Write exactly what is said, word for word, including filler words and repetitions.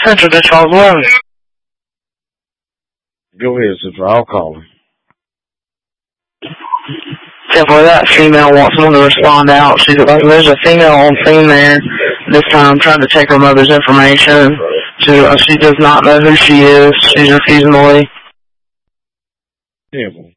Central to Charles eleven. Go ahead, sister. I'll call her. Simply that female wants someone to respond out. She's like, there's a female on scene there this time trying to take her mother's information. She, uh, she does not know who she is. She's refusing to leave. Simple.